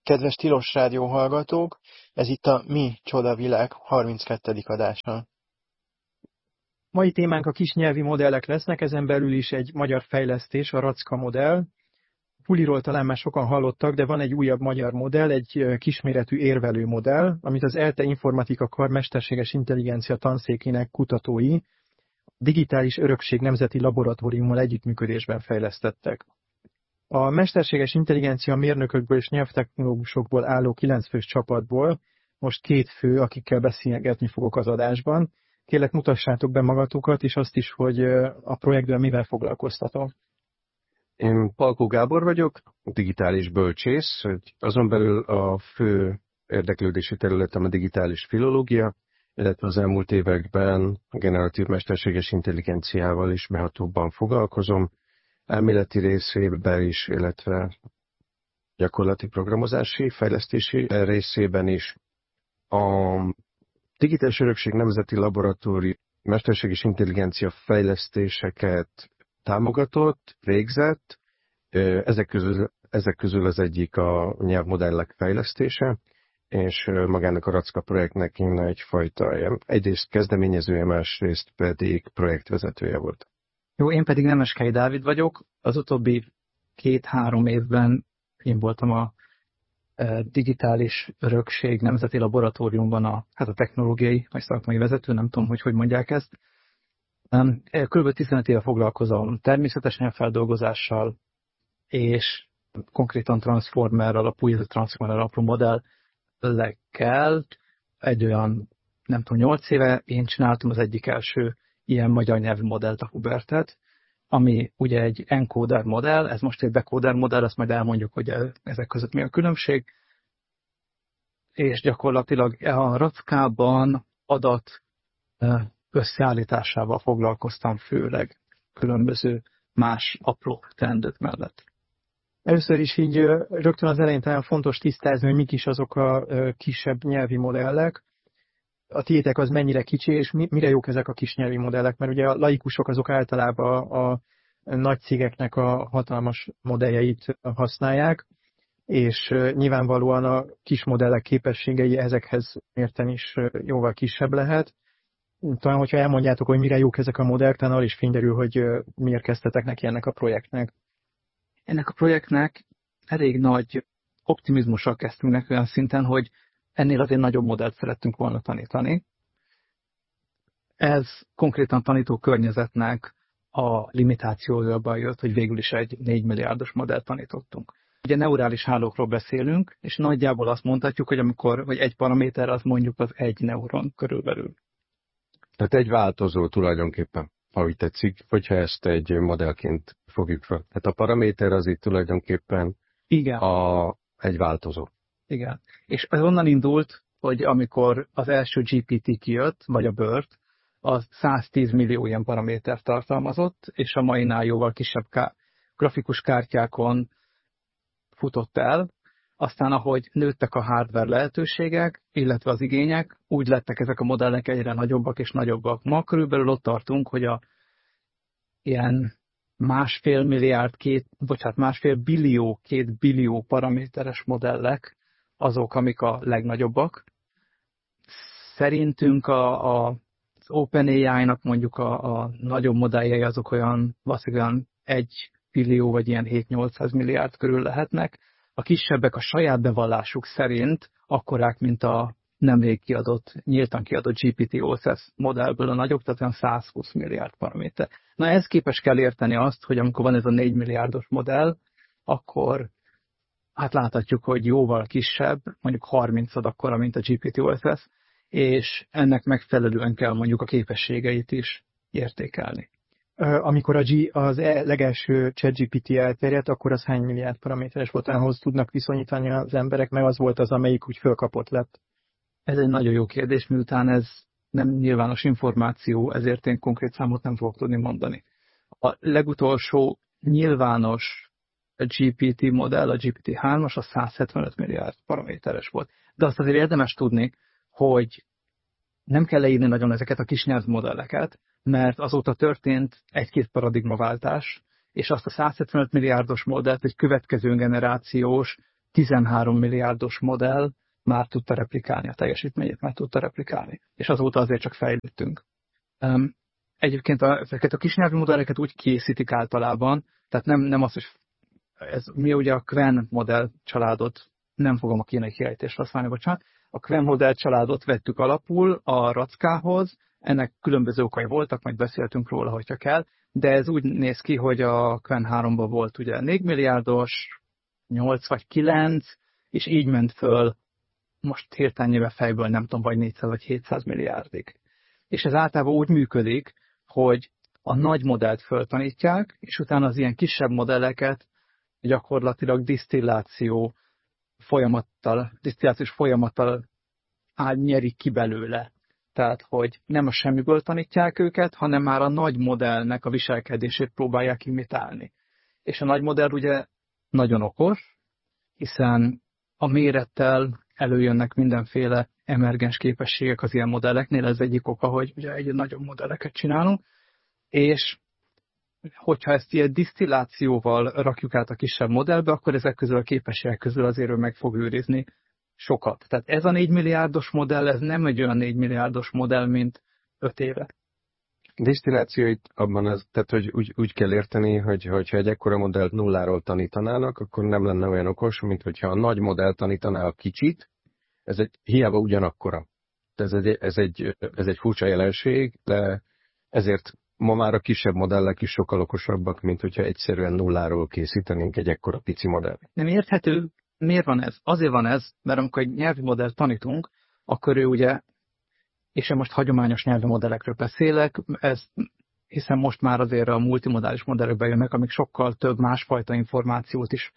Kedves Tilos Rádió hallgatók, ez itt a Mi Csoda Világ 32. adása. Mai témánk a kisnyelvi modellek lesznek, ezen belül is egy magyar fejlesztés, a Racka modell. Puliról talán már sokan hallottak, de van egy újabb magyar modell, egy kisméretű érvelő modell, amit az ELTE Informatika Kar mesterséges intelligencia tanszékének kutatói Digitális Örökség Nemzeti Laboratóriummal együttműködésben fejlesztettek. A mesterséges intelligencia mérnökökből és nyelvtechnológusokból álló 9 fős csapatból most 2 fő, akikkel beszélgetni fogok az adásban. Kérlek, mutassátok be magatokat, és azt is, hogy a projektben mivel foglalkoztatok. Én Palkó Gábor vagyok, digitális bölcsész, azon belül a fő érdeklődési területem a digitális filológia, illetve az elmúlt években a generatív mesterséges intelligenciával is behatóbban foglalkozom, elméleti részében is, illetve gyakorlati programozási, fejlesztési részében is. A Digitális Örökség Nemzeti Laboratórium mesterséges intelligencia fejlesztéseket támogatott, végzett. Ezek közül az egyik a nyelvmodellek fejlesztése, és magának a Racka projektnek én egyfajta egyrészt kezdeményezője, másrészt pedig projektvezetője volt. Jó, én pedig Nemeskei Dávid vagyok. Az utóbbi 2-3 évben én voltam a Digitális Örökség Nemzeti Laboratóriumban a technológiai vagy szakmai vezető, nem tudom, hogy mondják ezt. Körülbelül 15 éve foglalkozom természetes nyelvfeldolgozással, és konkrétan Transformer alapú, ez a Transformer alapú modellekkel. Egy olyan, nem tudom, 8 éve én csináltam az egyik első ilyen magyar nyelvű modellt, a Hubertet, ami ugye egy encoder modell, ez most egy decoder modell, ezt majd elmondjuk, hogy ezek között mi a különbség. És gyakorlatilag a Rackában adat összeállításával foglalkoztam főleg különböző más apró teendők mellett. Először is így rögtön az elején talán fontos tisztázni, hogy mik is azok a kisebb nyelvi modellek. A tiétek az mennyire kicsi, és mire jók ezek a kis nyelvi modellek? Mert ugye a laikusok azok általában a nagy cégeknek a hatalmas modelljeit használják, és nyilvánvalóan a kis modellek képességei ezekhez mérten is jóval kisebb lehet. Talán, hogyha elmondjátok, hogy mire jók ezek a modellek, talán arra is fényderül, hogy miért kezdtetek neki ennek a projektnek. Ennek a projektnek elég nagy optimizmussal kezdtünk neki olyan szinten, hogy ennél azért nagyobb modellt szerettünk volna tanítani. Ez konkrétan tanító környezetnek a limitációjában jött, hogy végül is egy 4 milliárdos modellt tanítottunk. Ugye neurális hálókról beszélünk, és nagyjából azt mondhatjuk, hogy egy paraméter az mondjuk az egy neuron körülbelül. Tehát egy változó tulajdonképpen, ahogy tetszik, hogyha ezt egy modellként fogjuk fel. Tehát a paraméter az itt tulajdonképpen igen. Egy változó. Igen. És ez onnan indult, hogy amikor az első GPT kijött, vagy a BERT, az 110 millió ilyen paramétert tartalmazott, és a mainál jóval kisebb grafikus kártyákon futott el. Aztán, ahogy nőttek a hardware lehetőségek, illetve az igények, úgy lettek ezek a modellek egyre nagyobbak és nagyobbak. Ma körülbelül ott tartunk, hogy ilyen 1,5 billió, 2 billió paraméteres modellek azok, amik a legnagyobbak. Szerintünk az OpenAI-nak mondjuk a nagyobb modelljei azok valószínűleg 1 billió vagy ilyen 7-800 milliárd körül lehetnek. A kisebbek a saját bevallásuk szerint akkorák, mint a nemrég nyíltan kiadott GPT-OSS modellből a nagyobb, tehát olyan 120 milliárd paraméter. Na, ez képes kell érteni azt, hogy amikor van ez a 4 milliárdos modell, akkor láthatjuk, hogy jóval kisebb, mondjuk 30-ad akkora, mint a GPT-OSS, és ennek megfelelően kell mondjuk a képességeit is értékelni. Amikor az legelső ChatGPT elterjedt, akkor az hány milliárd paraméteres volt? Ahhoz tudnak viszonyítani az emberek, meg az volt az, amelyik úgy fölkapott lett? Ez egy nagyon jó kérdés, miután ez nem nyilvános információ, ezért én konkrét számot nem fogok tudni mondani. A legutolsó nyilvános GPT modell, a GPT-3-as, a 175 milliárd paraméteres volt. De azt azért érdemes tudni, hogy nem kell leírni nagyon ezeket a kis nyelvmodelleket, mert azóta történt 1-2 paradigmaváltás, és azt a 175 milliárdos modellt egy következő generációs 13 milliárdos modell már tudta replikálni a teljesítményét, már tudta replikálni. És azóta azért csak fejlődtünk. Egyébként ezeket a kisnyelvű modelleket úgy készítik általában, tehát nem az, hogy mi ugye a Qwen modell családot, nem fogom a kínai kiejtést használni, bocsánat, a Qwen modell családot vettük alapul a Rackához, ennek különböző okai voltak, majd beszéltünk róla, hogyha kell, de ez úgy néz ki, hogy a Qwen 3-ban volt ugye 4 milliárdos, 8 vagy 9, és így ment föl, most hirtelen fejből nem tudom, vagy 400 vagy 700 milliárdig. És ez általában úgy működik, hogy a nagy modellt föltanítják, és utána az ilyen kisebb modelleket gyakorlatilag disztillációs folyamattal nyerik ki belőle. Tehát, hogy nem a semmiből tanítják őket, hanem már a nagy modellnek a viselkedését próbálják imitálni. És a nagy modell ugye nagyon okos, hiszen a mérettel előjönnek mindenféle emergens képességek az ilyen modelleknél, ez egyik oka, hogy ugye egy nagyobb modelleket csinálunk, és hogyha ezt ilyen disztillációval rakjuk át a kisebb modellbe, akkor ezek közül a képességek közül azért ő meg fog őrizni sokat. Tehát ez a 4 milliárdos modell, ez nem egy olyan 4 milliárdos modell, mint 5 éve. Disztillációit abban az, tehát hogy úgy kell érteni, hogyha egy ekkora modellt nulláról tanítanának, akkor nem lenne olyan okos, mint hogyha a nagy modell tanítaná a kicsit, hiába ugyanakkora. Ez egy furcsa jelenség, de ezért ma már a kisebb modellek is sokkal okosabbak, mint hogyha egyszerűen nulláról készítenénk egy ekkora pici modellt. Nem érthető, miért van ez? Azért van ez, mert amikor egy nyelvi modellt tanítunk, akkor ő ugye, és én most hagyományos nyelvi modellekről beszélek, hiszen most már azért a multimodális modellek bejönnek, amik sokkal több másfajta információt is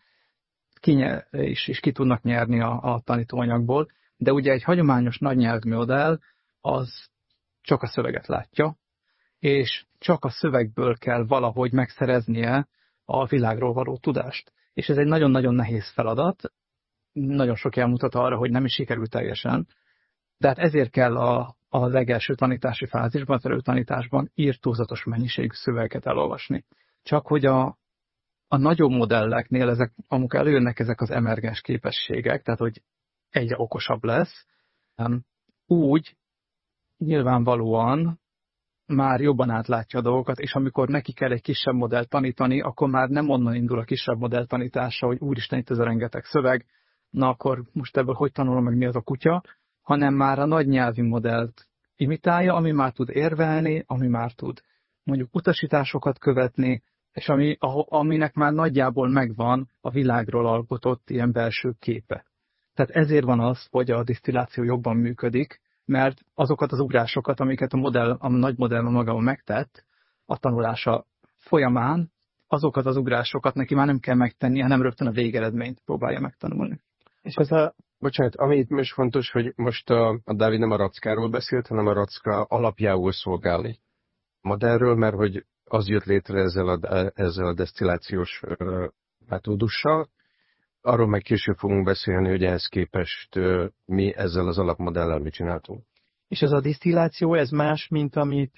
ki tudnak nyerni a tanítóanyagból, de ugye egy hagyományos nagy nyelvi modell az csak a szöveget látja, és csak a szövegből kell valahogy megszereznie a világról való tudást. És ez egy nagyon-nagyon nehéz feladat, nagyon sok elmutat arra, hogy nem is sikerült teljesen, de hát ezért kell a legelső tanítási fázisban, az előtanításban írtózatos mennyiségű szöveget elolvasni. Csak hogy a nagyobb modelleknél amikor előjönnek ezek az emergens képességek, tehát hogy egyre okosabb lesz, úgy nyilvánvalóan már jobban átlátja a dolgokat, és amikor neki kell egy kisebb modellt tanítani, akkor már nem onnan indul a kisebb modell tanítása, hogy úristen, itt ez a rengeteg szöveg, na akkor most ebből hogy tanulom meg, mi az a kutya, hanem már a nagy nyelvi modellt imitálja, ami már tud érvelni, ami már tud mondjuk utasításokat követni, és aminek már nagyjából megvan a világról alkotott ilyen belső képe. Tehát ezért van az, hogy a disztilláció jobban működik, mert azokat az ugrásokat, amiket a nagy modell magában megtett, a tanulása folyamán, azokat az ugrásokat neki már nem kell megtenni, hanem rögtön a végeredményt próbálja megtanulni. És bocsánat, ami itt most fontos, hogy most a Dávid nem a rackáról beszélt, hanem a racka alapjául szolgál egy modellről, mert hogy az jött létre ezzel a desztillációs metódussal. Arról meg később fogunk beszélni, hogy ehhez képest mi ezzel az alapmodellel mit csináltunk. És ez a disztilláció, ez más, mint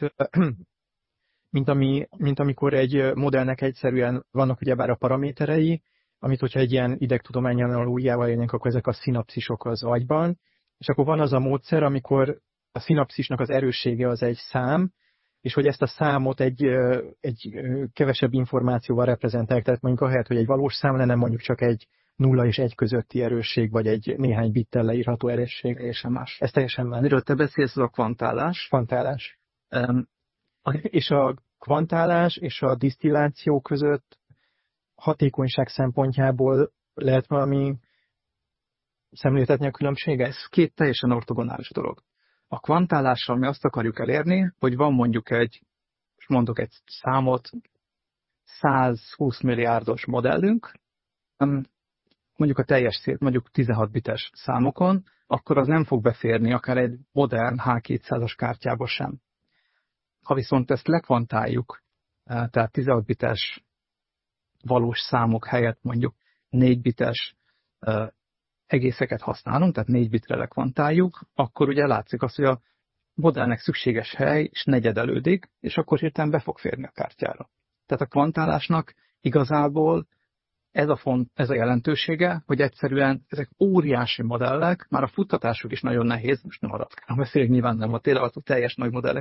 amikor egy modellnek egyszerűen vannak ugyebár a paraméterei, amit hogyha egy ilyen idegtudományon újjával élnénk, akkor ezek a szinapszisok az agyban, és akkor van az a módszer, amikor a szinapszisnak az erőssége az egy szám, és hogy ezt a számot egy kevesebb információval reprezentálják, tehát mondjuk ahelyett, hogy egy valós szám lenne, mondjuk csak egy 0 és 1 közötti erősség, vagy egy néhány bittel leírható erősség. Teljesen más. Ez teljesen más. Miről te beszélsz, az a kvantálás. Kvantálás. És a kvantálás és a disztilláció között hatékonyság szempontjából lehet valami szemléltetni a különbséget? Ez két teljesen ortogonális dolog. A kvantálással mi azt akarjuk elérni, hogy van mondjuk mondok egy számot, 120 milliárdos modellünk, mondjuk a teljes szét, mondjuk 16 bites számokon, akkor az nem fog beférni akár egy modern H200-as kártyába sem. Ha viszont ezt lekvantáljuk, tehát 16 bites valós számok helyett mondjuk 4 bites egészeket használunk, tehát 4 bitre lekvantáljuk, akkor ugye látszik az, hogy a modellnek szükséges hely is negyedelődik, és akkor hirtelen be fog férni a kártyára. Tehát a kvantálásnak igazából ez a jelentősége, hogy egyszerűen ezek óriási modellek, már a futtatásuk is nagyon nehéz, most nem a rackán beszélek, nyilván nem a tényleg a teljes nagy modellek,